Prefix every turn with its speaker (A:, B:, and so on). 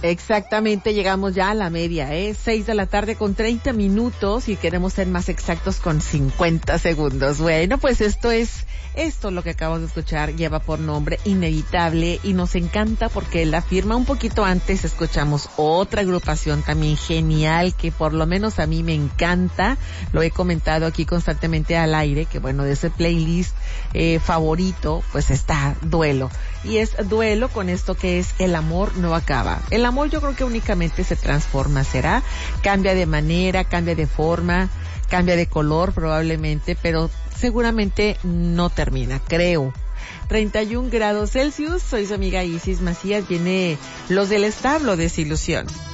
A: Exactamente, llegamos ya a la media, 6 de la tarde con 30 minutos y queremos ser más exactos con 50 segundos. Bueno, pues esto lo que acabamos de escuchar lleva por nombre Inevitable y nos encanta porque la firma un poquito antes escuchamos otra agrupación también genial que por lo menos a mí me encanta, lo he comentado aquí constantemente al aire, que bueno, de ese playlist favorito pues está Duelo. Y es Duelo con esto que es El amor no acaba. El amor yo creo que únicamente se transforma, ¿será? Cambia de manera, cambia de forma, cambia de color probablemente, pero seguramente no termina, creo. 31 grados Celsius, soy su amiga Isis Macías, viene Los del Establo, Desilusión.